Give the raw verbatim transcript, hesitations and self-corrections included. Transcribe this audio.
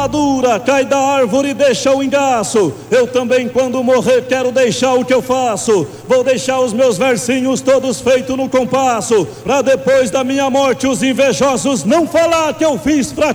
madura, cai da árvore e deixa o engaço. Eu também, quando morrer, quero deixar o que eu faço. Vou deixar os meus versinhos todos feitos no compasso, pra depois da minha morte os invejosos não falar que eu fiz fracasso.